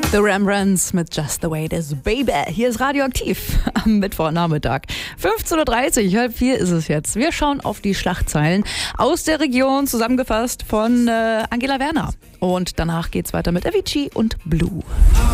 The Rembrandts mit Just the Way It Is, Baby. Hier ist Radioaktiv am Mittwochnachmittag. 15.30 Uhr, 3:30 ist es jetzt. Wir schauen auf die Schlagzeilen aus der Region, zusammengefasst von Angela Werner. Und danach geht's weiter mit Avicii und Blue.